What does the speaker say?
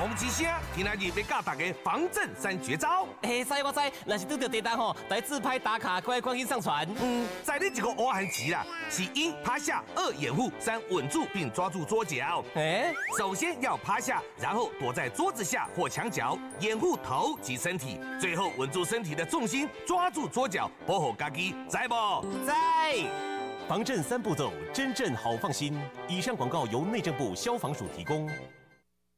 讲一声，今仔日要教大家防震3绝招。 嘿，知我知，若是拄到地震吼，来自拍打卡，快赶紧上传。 在你一个乌汉棋啦，是1趴下，2掩护，3稳住并抓住桌角。首先要趴下，然后躲在桌子下或墙角，掩护头及身体，最后稳住身体的重心，抓住桌角，保护家己，知不？ 在。 防震3步骤，真正好放心。以上广告由内政部消防署提供。